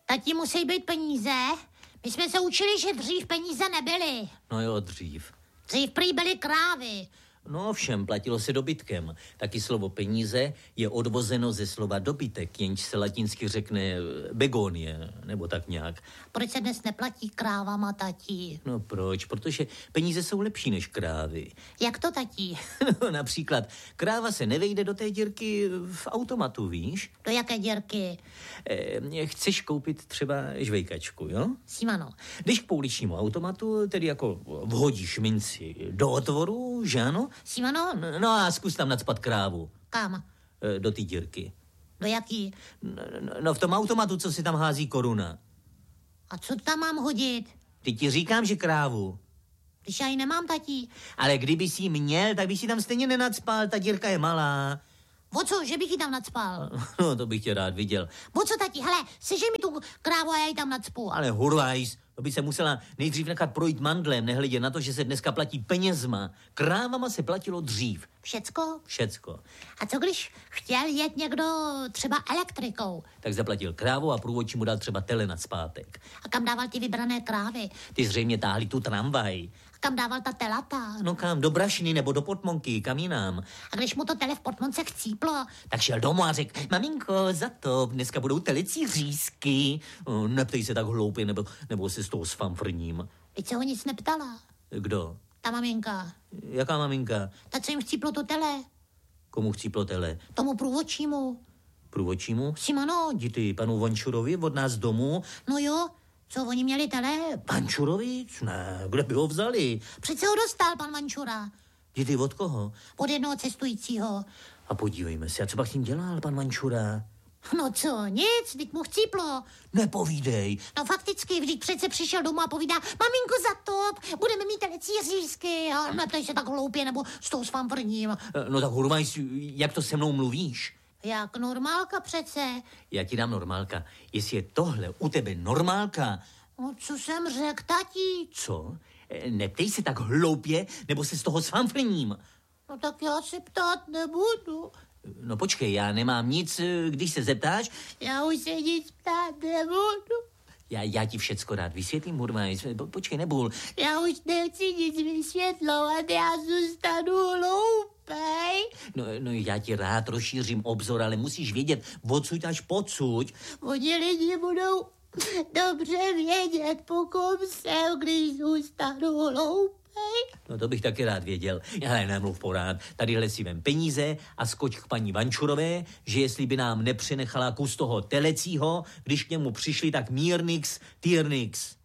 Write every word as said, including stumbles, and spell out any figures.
Tati, musí být peníze. My jsme se učili, že dřív peníze nebyly. No jo, dřív. Dřív prý byly krávy. No ovšem, platilo se dobytkem. Taky slovo peníze je odvozeno ze slova dobytek, jenž se latinsky řekne begonie, nebo tak nějak. Proč se dnes neplatí krávama, tati? No proč? Protože peníze jsou lepší než krávy. Jak to, tati? No například, kráva se nevejde do té dírky v automatu, víš? Do jaké dírky? E, chceš koupit třeba žvejkačku, jo? Simano. Jdeš k pouličnímu automatu, tedy jako vhodíš minci do otvoru, že ano? Simano? No a zkus tam nacpat krávu. Kam? E, do té dírky. Do jaký? No, no v tom automatu, co si tam hází koruna. A co tam mám hodit? Ty ti říkám, že krávu. Když já ji nemám, tati. Ale kdyby si ji měl, tak by si tam stejně nenacpal, ta dírka je malá. O co, že bych ji tam nacpal? No, to bych tě rád viděl. O co, tati? Hele, sežej mi tu krávu a já ji tam nacpu. Ale hurvajs, to by se musela nejdřív nechat projít mandlem, nehledě na to, že se dneska platí penězma. Krávama se platilo dřív. Všecko? Všecko. A co když chtěl jet někdo třeba elektrikou? Tak zaplatil krávu a průvodčí mu dal třeba tele nacpátek. A kam dával ty vybrané krávy? Ty zřejmě táhli tu tramvaj. A kam dával ta telata? No kam, do Brašny nebo do Potmonky, kam jinam. A když mu to tele v Potmonce chcíplo? Tak šel domů a řekl, maminko, za to, dneska budou telecí řízky. O, neptej se tak hloupě, nebo, nebo se s tou sfamfrním. Teď se ho nic neptala. Kdo? Ta maminka. Jaká maminka? Ta, co jim chcíplo to tele? Komu chcíplo tele? Tomu průvodčímu. Průvodčímu? Simano. Díky panu Vančurovi od nás domů. No jo, co oni měli tele? Vančurovi? Ne, kde by ho vzali? Přece ho dostal pan Vančura. Díky od koho? Od jednoho cestujícího. A podívejme se, a co pak s tím dělal pan Vančura? No co, nic, teď mu chcíplo. Nepovídej. No fakticky, vždyť přece přišel domů a povídá, maminko, zatop, budeme mít telecí řízky. A neptej se tak hloupě, nebo s tou svamprním. No tak hurmajs, jak to se mnou mluvíš? Jak normálka přece. Já ti dám normálka. Jestli je tohle u tebe normálka... No co jsem řekl, tati? Co? Neptej se tak hloupě, nebo se z toho svamfrním. No tak já se ptát nebudu. No počkej, já nemám nic, když se zeptáš. Já už se nic ptát nebudu. Já, já ti všecko rád vysvětlím, Hurmajs. Po, počkej, nebůl. Já už nechci nic vysvětlovat, já zůstanu hloupej. No, no já ti rád rozšířím obzor, ale musíš vědět odsuť až pocuť. Oni lidi budou dobře vědět, po kom jsem, když zůstanu hloupej. No to bych taky rád věděl. Ale nemluv porád. Tadyhle si vem peníze a skoč k paní Vančurové, že jestli by nám nepřenechala kus toho telecího, když k němu přišli, tak mírnix, týrnix.